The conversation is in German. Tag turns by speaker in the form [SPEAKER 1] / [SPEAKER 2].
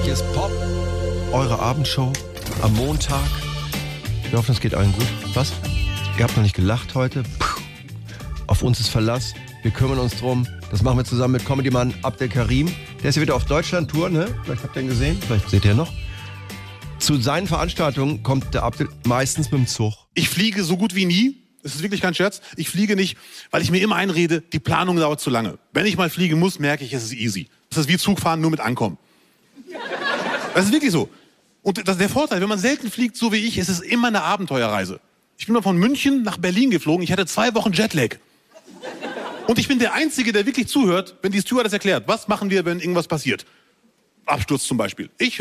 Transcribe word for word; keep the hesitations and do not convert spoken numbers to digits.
[SPEAKER 1] Hier ist Pop, eure Abendshow am Montag. Wir hoffen, es geht allen gut. Was? Ihr habt noch nicht gelacht heute? Puh. Auf uns ist Verlass. Wir kümmern uns drum. Das machen wir zusammen mit Comedy-Mann Abdel Karim. Der ist ja wieder auf Deutschland-Tour, ne? Vielleicht habt ihr ihn gesehen, vielleicht seht ihr noch. Zu seinen Veranstaltungen kommt der Abdel meistens mit dem Zug.
[SPEAKER 2] Ich fliege so gut wie nie. Das ist wirklich kein Scherz. Ich fliege nicht, weil ich mir immer einrede, die Planung dauert zu lange. Wenn ich mal fliegen muss, merke ich, es ist easy. Das ist wie Zugfahren, nur mit Ankommen. Das ist wirklich so. Und das ist der Vorteil, wenn man selten fliegt, so wie ich, ist es immer eine Abenteuerreise. Ich bin mal von München nach Berlin geflogen. Ich hatte zwei Wochen Jetlag. Und ich bin der Einzige, der wirklich zuhört, wenn die Stewardess erklärt, was machen wir, wenn irgendwas passiert. Absturz zum Beispiel. Ich